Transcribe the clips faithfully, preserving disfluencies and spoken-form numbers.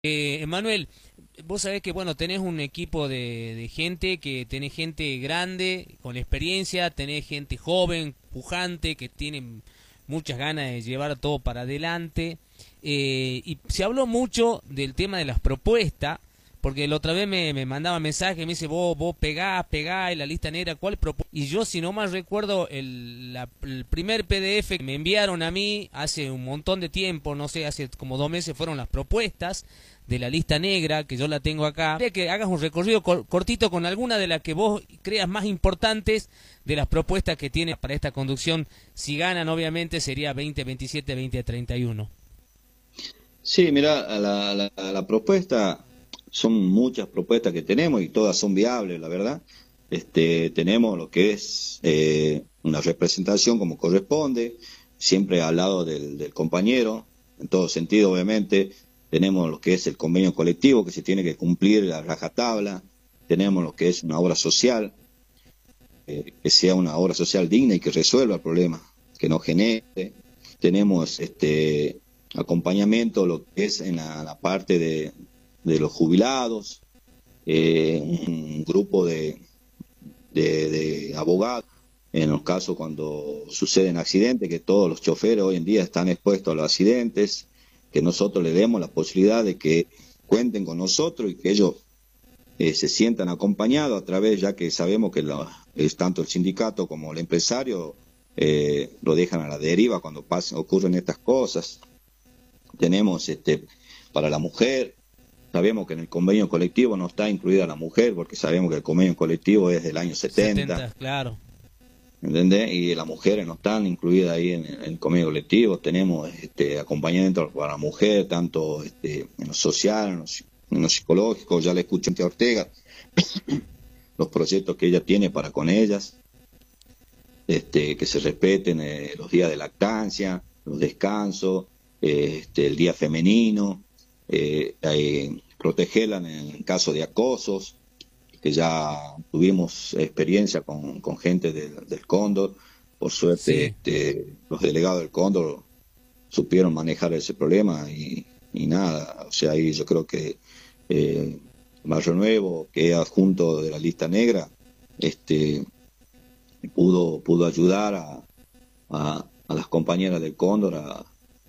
Eh, Emanuel, vos sabés que bueno, tenés un equipo de, de gente, que tenés gente grande, con experiencia, tenés gente joven, pujante, que tiene muchas ganas de llevar todo para adelante. Eh, y se habló mucho del tema de las propuestas, porque la otra vez me, me mandaba mensaje, me dice, vos, vos pegás, pegás en la lista negra, ¿cuál propuesta? Y yo, si no mal recuerdo, el, la- el primer P D F que me enviaron a mí hace un montón de tiempo, no sé, hace como dos meses fueron las propuestas de la lista negra, que yo la tengo acá. Quería que hagas un recorrido cor- cortito con alguna de las que vos creas más importantes de las propuestas que tiene para esta conducción. Si ganan, obviamente, sería veinte veintisiete, veinte treinta y uno. Sí, mira, a la, a la, a la propuesta, son muchas propuestas que tenemos y todas son viables, la verdad. Este, tenemos lo que es eh, una representación como corresponde, siempre al lado del, del compañero, en todo sentido, obviamente. Tenemos lo que es el convenio colectivo que se tiene que cumplir a rajatabla. Tenemos lo que es una obra social, eh, que sea una obra social digna y que resuelva el problema, que no genere. Tenemos este acompañamiento, lo que es en la, la parte de, de los jubilados, eh, un grupo de, de, de abogados, en los casos cuando suceden accidentes, que todos los choferes hoy en día están expuestos a los accidentes, que nosotros les demos la posibilidad de que cuenten con nosotros y que ellos eh, se sientan acompañados a través, ya que sabemos que la, es tanto el sindicato como el empresario eh, lo dejan a la deriva cuando pasan, ocurren estas cosas. Tenemos este para la mujer, sabemos que en el convenio colectivo no está incluida la mujer, porque sabemos que el convenio colectivo es del año setenta, setenta, claro. ¿entendés? Y las mujeres no están incluidas ahí en, en el convenio colectivo. Tenemos este acompañamiento para la mujer, tanto este, en lo social, en lo, en lo psicológico. Ya le escuché a Ortega los proyectos que ella tiene para con ellas, este, que se respeten eh, los días de lactancia, los descansos, eh, este, el día femenino, eh, eh, protegerla en caso de acosos, que ya tuvimos experiencia con, con gente del, del Cóndor. Por suerte, Sí. este, los delegados del Cóndor supieron manejar ese problema y, y nada, o sea, ahí yo creo que eh, Barrio Nuevo, que es adjunto de la lista negra, este, pudo, pudo ayudar a, a, a las compañeras del Cóndor a,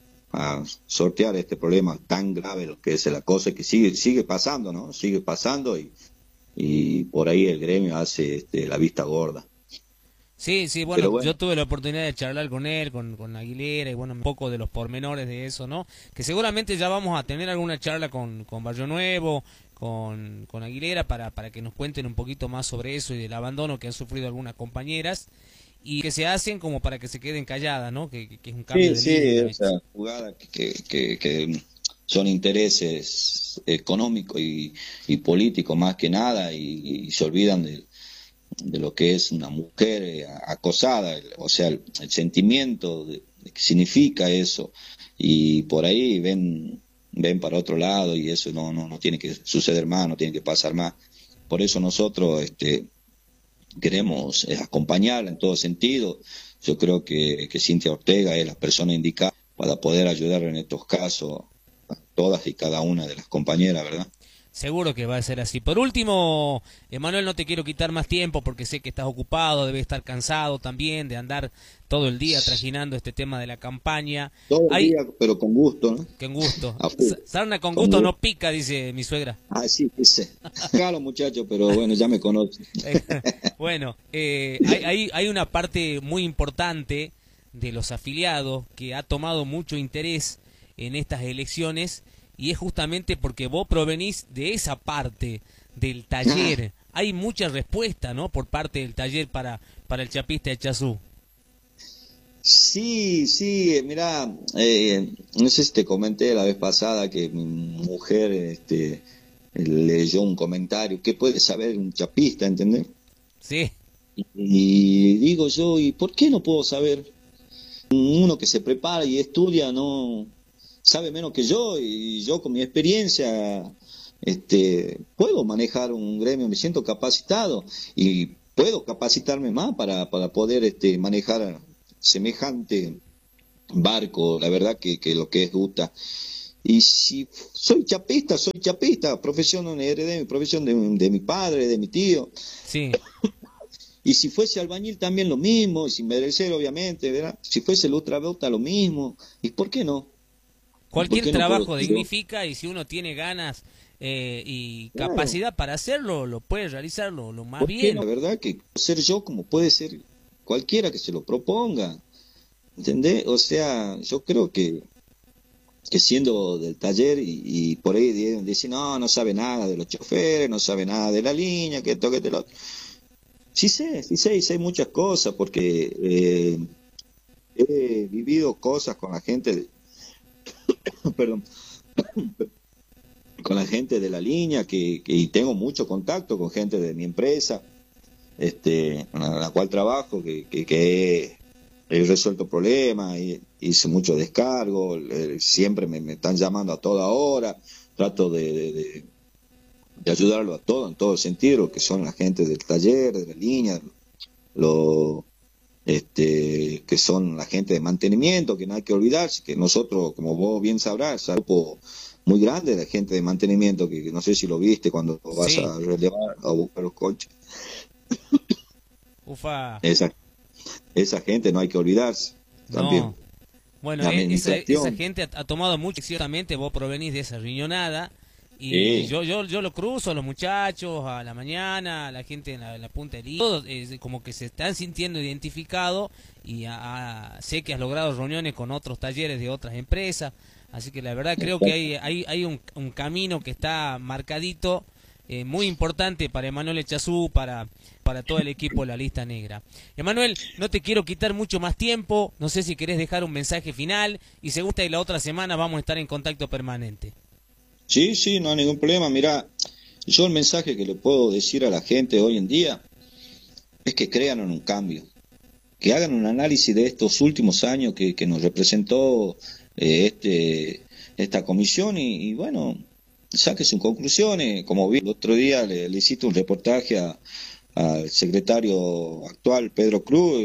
a sortear este problema tan grave lo que es el acoso y que sigue, sigue pasando, ¿no? Sigue pasando y, y por ahí el gremio hace este, la vista gorda. Sí, sí, bueno, Pero yo bueno, tuve la oportunidad de charlar con él, con, con Aguilera, y bueno, un poco de los pormenores de eso, ¿no? Que seguramente ya vamos a tener alguna charla con, con Barrio Nuevo, con, con Aguilera, para, para que nos cuenten un poquito más sobre eso y del abandono que han sufrido algunas compañeras, y que se hacen como para que se queden calladas, ¿no? Que, que, que es un cambio sí, de sí, línea, esa ¿viste? jugada que, que, que son intereses económicos y, y políticos más que nada y, y se olvidan de, de lo que es una mujer eh, acosada, el- o sea, el, el sentimiento de, de que significa eso, y por ahí ven, ven para otro lado y eso no, no, no tiene que suceder más, no tiene que pasar más. Por eso nosotros este, queremos eh, acompañarla en todo sentido. Yo creo que, que Cintia Ortega es la persona indicada para poder ayudar en estos casos a todas y cada una de las compañeras, ¿verdad? Seguro que va a ser así. Por último, Emanuel, no te quiero quitar más tiempo porque sé que estás ocupado, debes estar cansado también de andar todo el día trajinando este tema de la campaña. Todo el Hay, día, pero con gusto, ¿no? qué gusto. A full, Sa- Sarna con con gusto gusto. no pica, dice mi suegra. Ah, sí, dice. Claro, muchacho, pero bueno, ya me conoce. Bueno, eh, hay, hay, hay una parte muy importante de los afiliados que ha tomado mucho interés en estas elecciones, y es justamente porque vos provenís de esa parte del Ah, taller. Hay mucha respuesta, ¿no? Por parte del taller para, para el chapista de Chazú. sí, sí, eh, mira, eh, no sé si te comenté la vez pasada que mi mujer este, leyó un comentario. ¿Qué puede saber un chapista, entendés? Sí, Y digo yo, ¿y por qué no puedo saber? Uno que se prepara y estudia no sabe menos que yo, y yo con mi experiencia este, puedo manejar un gremio, me siento capacitado y puedo capacitarme más para, para poder este, manejar semejante barco, la verdad que, que lo que es Gusta. Y si soy chapista, soy chapista, profesión no heredé, mi profesión de, de mi padre, de mi tío. Sí, Y si fuese albañil también lo mismo, y sin merecer obviamente, ¿verdad? Si fuese el ultraviolet lo mismo. ¿Y por qué no? ¿Y por cualquier qué no puedo trabajo ser yo? dignifica y si uno tiene ganas eh, y Claro, capacidad para hacerlo, lo puede realizarlo lo más ¿por qué no? bien. La verdad que ser yo como puede ser cualquiera que se lo proponga, ¿entendés? O sea, yo creo que, que siendo del taller y, y por ahí di- dicen, no, no sabe nada de los choferes, no sabe nada de la línea, que esto, que lo otro. Sí sé, sí sé, y sé muchas cosas porque eh, he vivido cosas con la gente, de- perdón, con la gente de la línea que, que- y tengo mucho contacto con gente de mi empresa, este, en la, la cual trabajo, que, que, que he, he resuelto problemas, y, hice mucho descargo, eh, siempre me, me están llamando a toda hora, trato de, de, de- de ayudarlo a todo, en todo sentido, que son la gente del taller, de la línea, lo, este, que son la gente de mantenimiento, que no hay que olvidarse, que nosotros, como vos bien sabrás, es un grupo muy grande de gente de mantenimiento, que, que no sé si lo viste cuando vas Sí, a relevar, a buscar los coches. ufa, Esa, esa gente no hay que olvidarse también. no. Bueno, La e- esa, esa administración, gente ha, ha tomado mucho, ciertamente vos provenís de esa riñonada y sí, yo yo yo lo cruzo a los muchachos a la mañana, a la gente en la, en la puntería, todos eh, como que se están sintiendo identificados y a- a- sé que has logrado reuniones con otros talleres de otras empresas, así que la verdad creo que hay hay, hay un, un camino que está marcadito, eh, muy importante para Emanuel Echazú, para, para todo el equipo de la lista negra. Emanuel, no te quiero quitar mucho más tiempo, no sé si querés dejar un mensaje final y se gusta y la otra semana vamos a estar en contacto permanente. sí, sí, no hay ningún problema. Mira, yo el mensaje que le puedo decir a la gente hoy en día es que crean en un cambio, que hagan un análisis de estos últimos años que, que nos representó eh, este, esta comisión y, y, bueno, saque sus conclusiones. Como vi el otro día, le, le hiciste un reportaje a, al secretario actual, Pedro Cruz,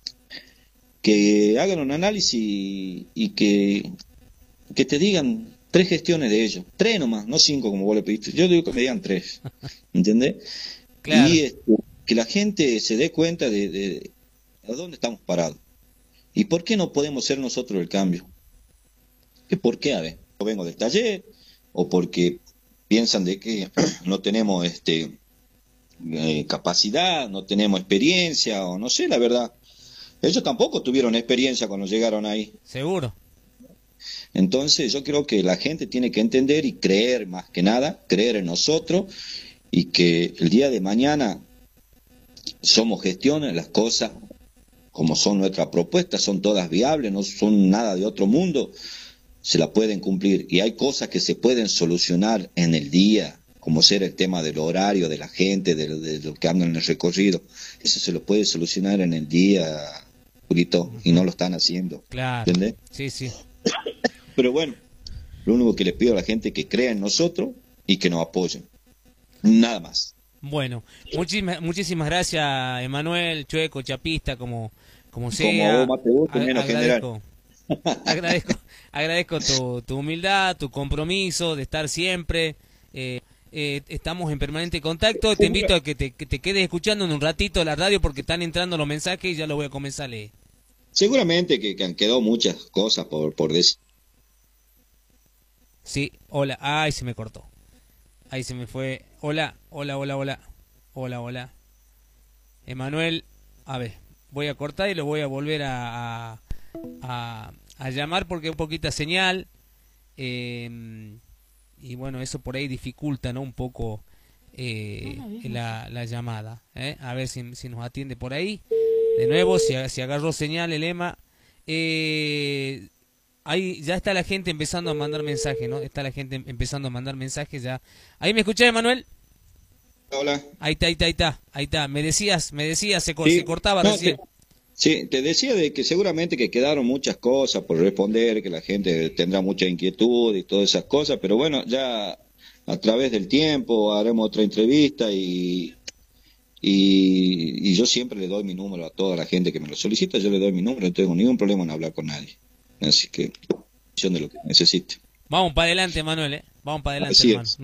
que hagan un análisis y, y que, que te digan tres gestiones de ellos, tres nomás, no cinco como vos le pediste. Yo digo que me digan tres, ¿entendés? Y Claro, este, que la gente se dé cuenta de, de a dónde estamos parados. ¿Y por qué no podemos ser nosotros el cambio? ¿Que por qué? A ver, yo vengo del taller, o porque piensan de que no tenemos este eh, capacidad, no tenemos experiencia, o no sé, la verdad. Ellos tampoco tuvieron experiencia cuando llegaron ahí. seguro. Entonces yo creo que la gente tiene que entender y creer más que nada, creer en nosotros y que el día de mañana somos gestiones, las cosas como son nuestras propuestas, son todas viables, no son nada de otro mundo, se la pueden cumplir. Y hay cosas que se pueden solucionar en el día, como ser el tema del horario de la gente, de, de lo que andan en el recorrido. Eso se lo puede solucionar en el día, Julito, y Ujú, no lo están haciendo. claro, ¿Entendés? sí, sí. Pero bueno, lo único que les pido a la gente es que crea en nosotros y que nos apoyen. Nada más. Bueno, muchísimas, muchísimas gracias, Emanuel, Chueco, Chapista, como, como Como a vos sea. más te guste, A- menos general. agradezco, agradezco, agradezco tu, tu humildad, tu compromiso de estar siempre. eh, eh, estamos en permanente contacto. Te invito a que te, que te quedes escuchando en un ratito la radio porque están entrando los mensajes y ya los voy a comenzar a leer. Seguramente que, que han quedado muchas cosas por, por decir. Sí, hola. Ay, se me cortó. Ahí se me fue. Hola, hola, hola, hola. Hola, hola. Emanuel, a ver, voy a cortar y lo voy a volver a, a, a- a llamar porque hay un poquita señal. eh, y bueno, eso por ahí dificulta, ¿no? Un poco eh, la, la llamada. ¿eh? A ver si, si nos atiende por ahí. De nuevo, si, si agarró señal el Ema. Eh, ahí ya está la gente empezando a mandar mensajes, ¿no? Está la gente empezando a mandar mensajes ya. ¿Ahí me escuchás, Emanuel? Hola. Ahí está, ahí está, ahí está. Ahí está. Me decías, me decías, se, co- se Sí, cortaba no, te, recién. sí, te decía de que seguramente que quedaron muchas cosas por responder, que la gente tendrá mucha inquietud y todas esas cosas, pero bueno, ya a través del tiempo haremos otra entrevista y, y, y yo siempre le doy mi número a toda la gente que me lo solicita, yo le doy mi número, no tengo ningún problema en hablar con nadie. Así que, de lo que necesite. Vamos para adelante, Manuel, ¿eh? Vamos para adelante, Así hermano. es.